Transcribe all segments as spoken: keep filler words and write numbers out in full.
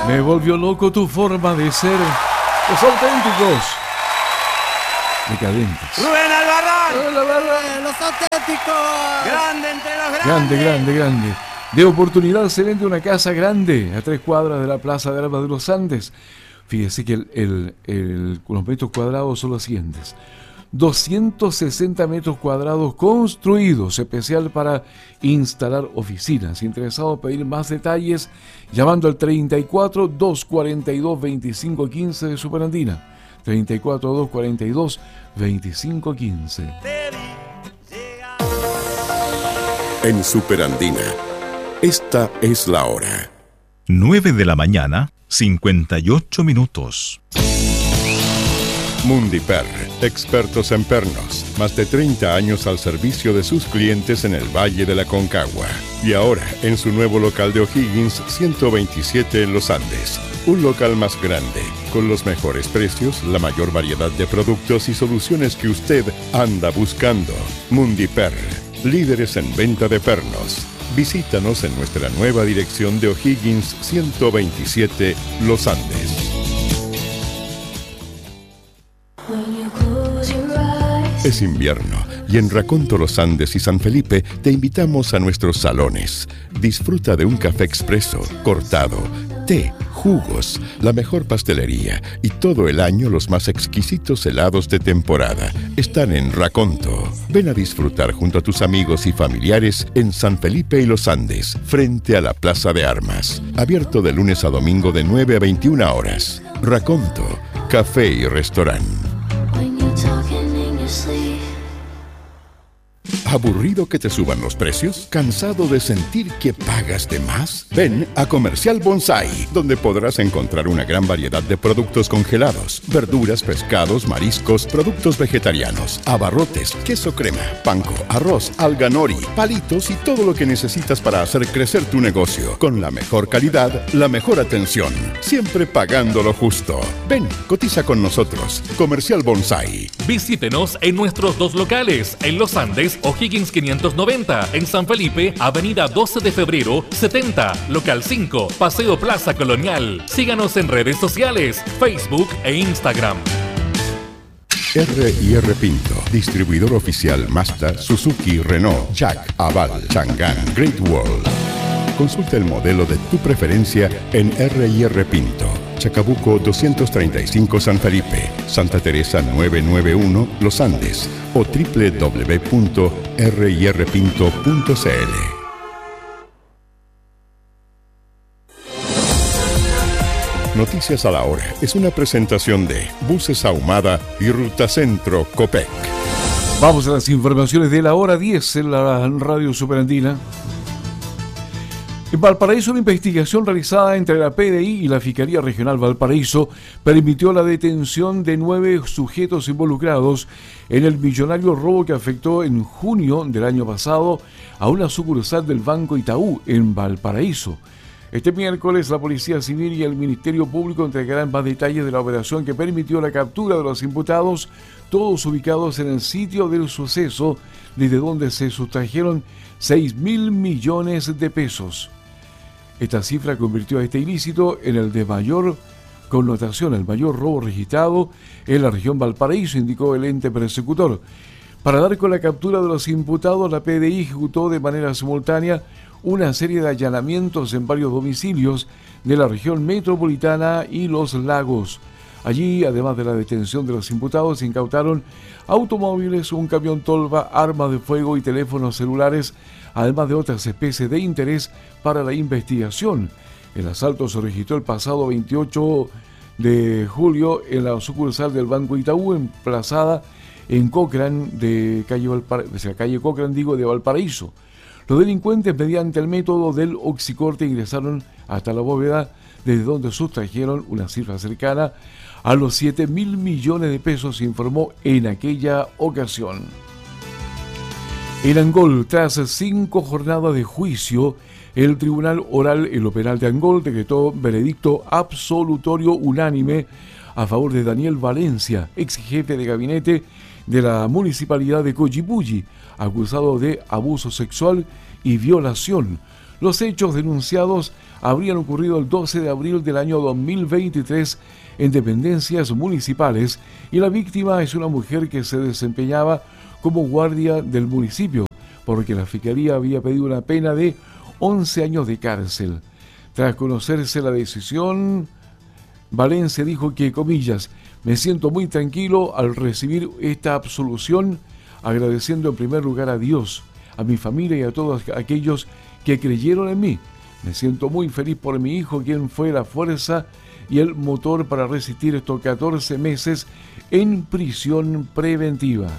Me volvió loco tu forma de ser. Los auténticos. Decadentes. Rubén Albarrán. Eh, los auténticos. Grande entre los grandes. Grande, grande, grande. De oportunidad se vende una casa grande a tres cuadras de la Plaza de Armas de los Andes. Fíjese que el, el, el, los metros cuadrados son los siguientes. doscientos sesenta metros cuadrados construidos, especial para instalar oficinas. Interesado en pedir más detalles, llamando al treinta y cuatro, doscientos cuarenta y dos, veinticinco quince de Superandina. treinta y cuatro, doscientos cuarenta y dos, veinticinco quince. En Superandina, esta es la hora. nueve de la mañana, cincuenta y ocho minutos. Mundiper, expertos en pernos, más de treinta años al servicio de sus clientes en el Valle de la Concagua. Y ahora, en su nuevo local de O'Higgins, ciento veintisiete en Los Andes. Un local más grande, con los mejores precios, la mayor variedad de productos y soluciones que usted anda buscando. Mundiper, líderes en venta de pernos. Visítanos en nuestra nueva dirección de O'Higgins ciento veintisiete, Los Andes. Es invierno y en Raconto Los Andes y San Felipe te invitamos a nuestros salones. Disfruta de un café expreso, cortado, té, jugos, la mejor pastelería y todo el año los más exquisitos helados de temporada. Están en Raconto. Ven a disfrutar junto a tus amigos y familiares en San Felipe y Los Andes, frente a la Plaza de Armas. Abierto de lunes a domingo de nueve a veintiuna horas. Raconto, café y restaurante. ¿Aburrido que te suban los precios? ¿Cansado de sentir que pagas de más? Ven a Comercial Bonsai, donde podrás encontrar una gran variedad de productos congelados, verduras, pescados, mariscos, productos vegetarianos, abarrotes, queso crema, panko, arroz, alga nori, palitos y todo lo que necesitas para hacer crecer tu negocio. Con la mejor calidad, la mejor atención, siempre pagando lo justo. Ven, cotiza con nosotros. Comercial Bonsai. Visítenos en nuestros dos locales, en Los Andes, O'Higgins quinientos noventa, en San Felipe, Avenida doce de febrero, setenta, Local cinco, Paseo Plaza Colonial. Síganos en redes sociales, Facebook e Instagram. R y R Pinto, distribuidor oficial Mazda, Suzuki, Renault, Jack, Aval, Chang'an, Great Wall. Consulta el modelo de tu preferencia en R y R Pinto. Chacabuco doscientos treinta y cinco San Felipe, Santa Teresa novecientos noventa y uno Los Andes o doble u doble u doble u punto r y r pinto punto c l. Noticias a la hora es una presentación de Buses Ahumada y Ruta Centro Copec. Vamos a las informaciones de la hora diez en la radio Superandina. En Valparaíso, una investigación realizada entre la P D I y la Fiscalía Regional Valparaíso permitió la detención de nueve sujetos involucrados en el millonario robo que afectó en junio del año pasado a una sucursal del Banco Itaú en Valparaíso. Este miércoles, la Policía Civil y el Ministerio Público entregarán más detalles de la operación que permitió la captura de los imputados, todos ubicados en el sitio del suceso, desde donde se sustrajeron seis mil millones de pesos. Esta cifra convirtió a este ilícito en el de mayor connotación, el mayor robo registrado en la región Valparaíso, indicó el ente persecutor. Para dar con la captura de los imputados, la P D I ejecutó de manera simultánea una serie de allanamientos en varios domicilios de la región metropolitana y Los Lagos. Allí, además de la detención de los imputados, se incautaron automóviles, un camión tolva, armas de fuego y teléfonos celulares, además de otras especies de interés para la investigación. El asalto se registró el pasado veintiocho de julio en la sucursal del Banco Itaú, emplazada en Cochrane, de calle, Valpara... o sea, calle Cochrane, digo, de Valparaíso. Los delincuentes, mediante el método del oxicorte, ingresaron hasta la bóveda, desde donde sustrajeron una cifra cercana a los siete mil millones de pesos, se informó en aquella ocasión. En Angol, tras cinco jornadas de juicio, el Tribunal Oral en lo Penal de Angol decretó veredicto absolutorio unánime a favor de Daniel Valencia, ex jefe de gabinete de la Municipalidad de Coyipulli, acusado de abuso sexual y violación. Los hechos denunciados habrían ocurrido el doce de abril del año dos mil veintitrés en dependencias municipales y la víctima es una mujer que se desempeñaba como guardia del municipio, porque la Fiscalía había pedido una pena de once años de cárcel. Tras conocerse la decisión, Valencia dijo que, comillas, me siento muy tranquilo al recibir esta absolución, agradeciendo en primer lugar a Dios, a mi familia y a todos aquellos que creyeron en mí. Me siento muy feliz por mi hijo, quien fue la fuerza y el motor para resistir estos catorce meses en prisión preventiva.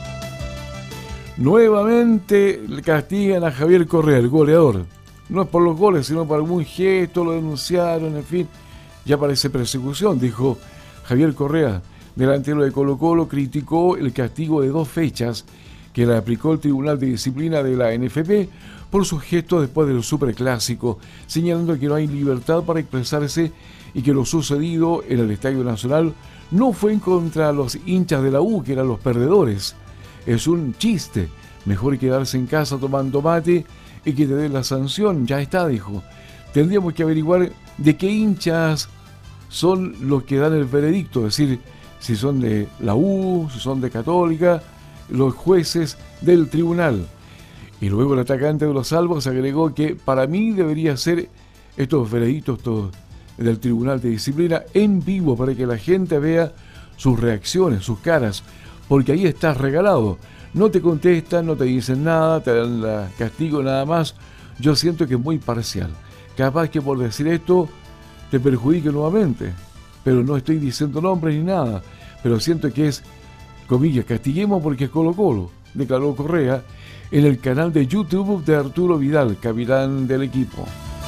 Nuevamente castigan a Javier Correa, el goleador. No es por los goles, sino por algún gesto, lo denunciaron, en fin. Ya parece persecución, dijo Javier Correa. Delantero de Colo-Colo criticó el castigo de dos fechas que le aplicó el Tribunal de Disciplina de la N F P por sus gestos después del Superclásico, señalando que no hay libertad para expresarse y que lo sucedido en el Estadio Nacional no fue en contra de los hinchas de la U, que eran los perdedores. Es un chiste, mejor quedarse en casa tomando mate y que te den la sanción, ya está, dijo. Tendríamos que averiguar de qué hinchas son los que dan el veredicto, es decir, si son de la U, si son de Católica, los jueces del tribunal. Y luego el atacante de los Albos agregó que para mí debería ser estos veredictos todos del Tribunal de Disciplina en vivo para que la gente vea sus reacciones, sus caras, porque ahí estás regalado. No te contestan, no te dicen nada, te dan el castigo nada más. Yo siento que es muy parcial. Capaz que por decir esto te perjudique nuevamente, pero no estoy diciendo nombres ni nada, pero siento que es, comillas, castiguemos porque es Colo-Colo, declaró Correa en el canal de YouTube de Arturo Vidal, capitán del equipo.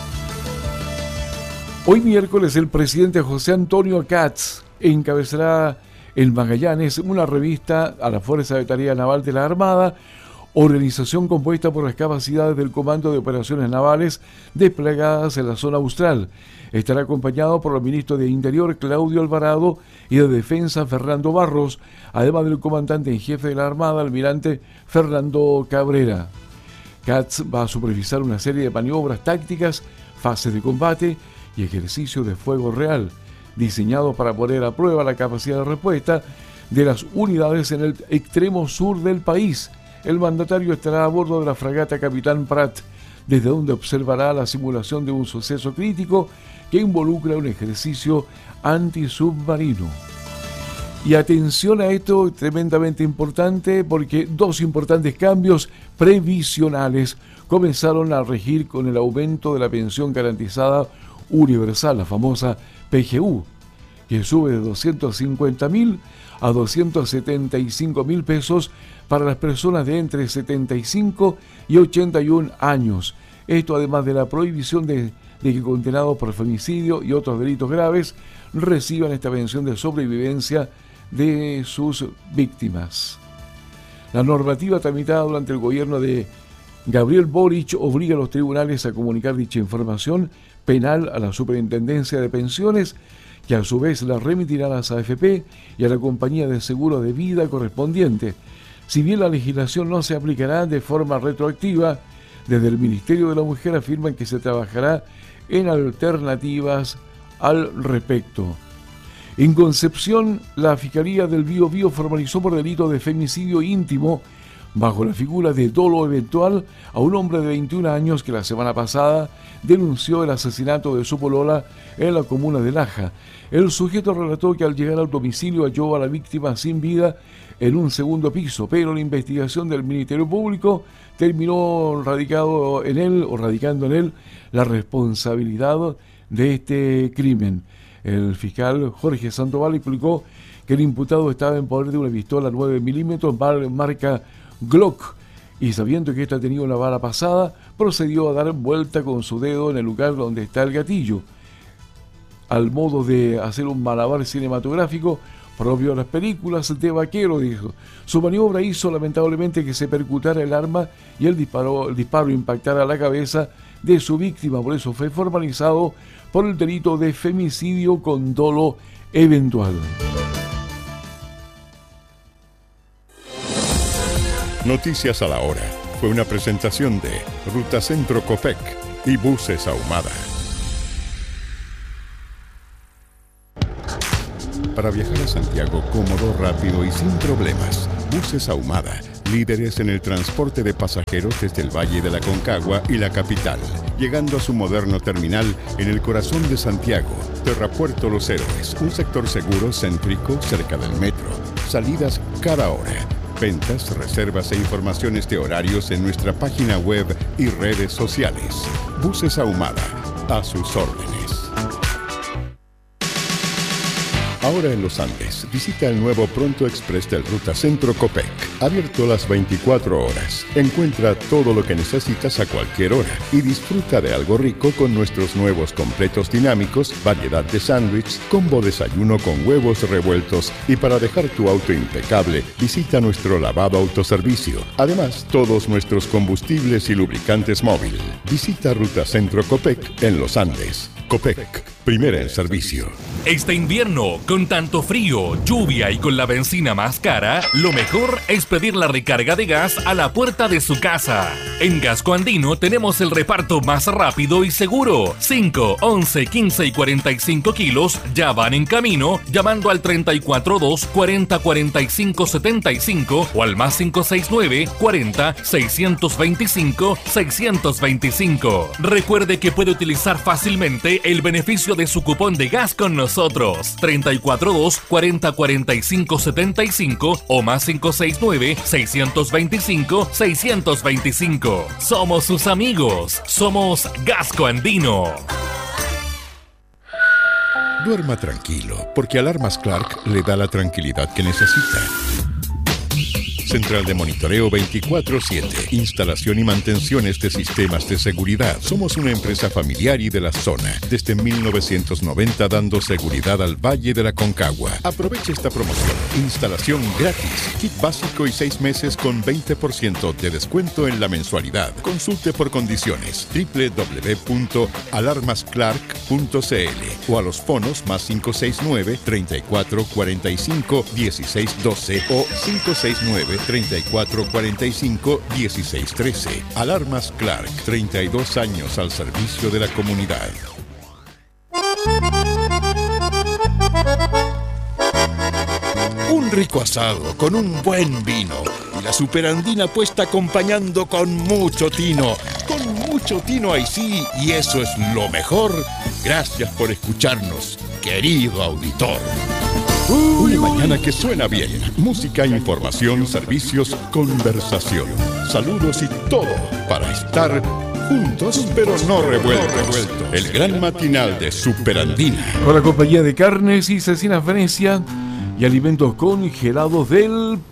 Hoy miércoles el presidente José Antonio Katz encabezará en Magallanes una revista a la Fuerza de Tarea Naval de la Armada, organización compuesta por las capacidades del Comando de Operaciones Navales desplegadas en la zona austral. Estará acompañado por el ministro de Interior Claudio Alvarado y de Defensa Fernando Barros, además del comandante en jefe de la Armada, almirante Fernando Cabrera. Katz va a supervisar una serie de maniobras tácticas, fases de combate y ejercicios de fuego real, diseñados para poner a prueba la capacidad de respuesta de las unidades en el extremo sur del país. El mandatario estará a bordo de la fragata Capitán Prat, desde donde observará la simulación de un suceso crítico que involucra un ejercicio antisubmarino. Y atención a esto, tremendamente importante, porque dos importantes cambios previsionales comenzaron a regir con el aumento de la pensión garantizada universal, la famosa P G U, que sube de doscientos cincuenta mil a doscientos setenta y cinco mil pesos para las personas de entre setenta y cinco y ochenta y un años. Esto además de la prohibición de, de que condenados por femicidio y otros delitos graves reciban esta pensión de sobrevivencia de sus víctimas. La normativa tramitada durante el gobierno de Gabriel Boric obliga a los tribunales a comunicar dicha información penal a la Superintendencia de Pensiones, que a su vez la remitirá a las A F P y a la compañía de seguro de vida correspondiente. Si bien la legislación no se aplicará de forma retroactiva, desde el Ministerio de la Mujer afirman que se trabajará en alternativas al respecto. En Concepción, la Fiscalía del Biobío formalizó por delito de femicidio íntimo bajo la figura de dolo eventual a un hombre de veintiún años que la semana pasada denunció el asesinato de su polola en la comuna de Laja. El sujeto relató que al llegar al domicilio halló a la víctima sin vida en un segundo piso, pero la investigación del Ministerio Público terminó radicado en él o radicando en él la responsabilidad de este crimen. El fiscal Jorge Sandoval explicó que el imputado estaba en poder de una pistola nueve milímetros marca Glock y sabiendo que esta tenía una bala pasada, procedió a dar vuelta con su dedo en el lugar donde está el gatillo, al modo de hacer un malabar cinematográfico propio de las películas de vaquero, dijo. Su maniobra hizo lamentablemente que se percutara el arma y el disparo, el disparo impactara la cabeza de su víctima, por eso fue formalizado por el delito de femicidio con dolo eventual. Noticias a la hora. Fue una presentación de Ruta Centro Copec y Buses Ahumada. para viajar a Santiago cómodo, rápido y sin problemas. Buses Ahumada, líderes en el transporte de pasajeros desde el Valle de la Concagua y la capital, llegando a su moderno terminal en el corazón de Santiago. Terrapuerto Los Héroes, un sector seguro, céntrico, cerca del metro. Salidas cada hora. Ventas, reservas e informaciones de horarios en nuestra página web y redes sociales. Buses Ahumada, a sus órdenes. Ahora en Los Andes, visita el nuevo Pronto Express del Ruta Centro Copec. Abierto las veinticuatro horas. Encuentra todo lo que necesitas a cualquier hora y disfruta de algo rico con nuestros nuevos completos dinámicos, variedad de sándwich, combo desayuno con huevos revueltos y para dejar tu auto impecable, visita nuestro lavado autoservicio. Además, todos nuestros combustibles y lubricantes móvil. Visita Ruta Centro Copec en Los Andes. Copec, primera en servicio. Este invierno, con tanto frío, lluvia y con la benzina más cara, lo mejor es pedir la recarga de gas a la puerta de su casa. En Gasco Andino tenemos el reparto más rápido y seguro. cinco, once, quince y cuarenta y cinco kilos ya van en camino llamando al treinta y cuatro dos, cuarenta, cuarenta y cinco, setenta y cinco o al más cinco seis nueve, cuarenta, seiscientos veinticinco, seiscientos veinticinco. Recuerde que puede utilizar fácilmente el beneficio de su cupón de gas con nosotros. treinta y cuatro dos, cuarenta, cuarenta y cinco, setenta y cinco o más cinco seis nueve, seiscientos veinticinco, seiscientos veinticinco. Somos sus amigos. Somos Gasco Andino. Duerma tranquilo, porque Alarmas Clark le da la tranquilidad que necesita. Central de monitoreo veinticuatro siete. Instalación y mantenciones de sistemas de seguridad. Somos una empresa familiar y de la zona. Desde mil novecientos noventa dando seguridad al Valle de la Concagua. Aproveche esta promoción. Instalación gratis. Kit básico y seis meses con veinte por ciento de descuento en la mensualidad. Consulte por condiciones. doble u doble u doble u punto alarmas clark punto c l o a los fonos más cinco seis nueve, treinta y cuatro, cuarenta y cinco, dieciséis doce o cinco seis nueve, treinta y cuatro, cuarenta y cinco, dieciséis trece. Alarmas Clark, treinta y dos años al servicio de la comunidad. Un rico asado con un buen vino y la superandina puesta acompañando con mucho tino. Con mucho tino ahí sí, y eso es lo mejor. Gracias por escucharnos, querido auditor. Una mañana que suena bien. Música, información, servicios, conversación. Saludos y todo para estar juntos pero no revueltos. El gran matinal de Superandina. Con la compañía de Carnes y Cecinas Venecia y alimentos congelados del